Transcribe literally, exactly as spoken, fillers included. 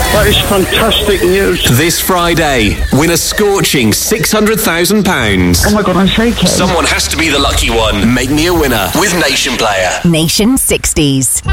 That is fantastic news. This Friday, win a scorching six hundred thousand pounds. Oh my God, I'm shaking. Someone has to be the lucky one. Make me a winner with Nation Player. Nation sixties.